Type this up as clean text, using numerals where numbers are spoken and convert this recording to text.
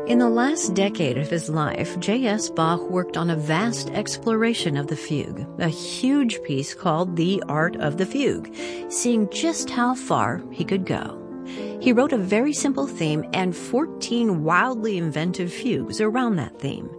In the last decade of his life, J.S. Bach worked on a vast exploration of the fugue, a huge piece called The Art of the Fugue, seeing just how far he could go. He wrote a very simple theme and 14 wildly inventive fugues around that theme.